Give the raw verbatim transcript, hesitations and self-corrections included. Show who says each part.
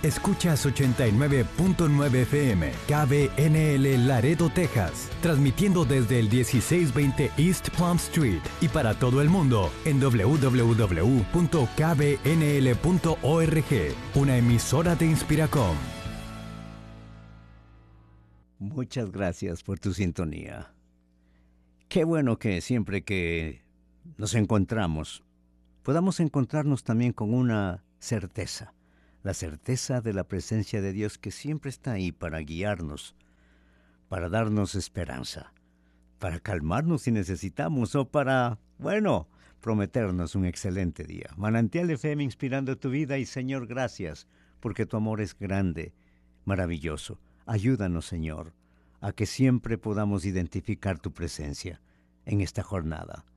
Speaker 1: Escuchas ochenta y nueve punto nueve F M, K B N L Laredo, Texas, transmitiendo desde el dieciséis veinte East Plum Street y para todo el mundo en doble u doble u doble u punto k b n l punto org, una emisora de Inspiracom.
Speaker 2: Muchas gracias por tu sintonía. Qué bueno que siempre que nos encontramos, podamos encontrarnos también con una certeza. La certeza de la presencia de Dios que siempre está ahí para guiarnos, para darnos esperanza, para calmarnos si necesitamos o para, bueno, prometernos un excelente día. Manantial F M inspirando tu vida y Señor, gracias porque tu amor es grande, maravilloso. Ayúdanos, Señor, a que siempre podamos identificar tu presencia en esta jornada.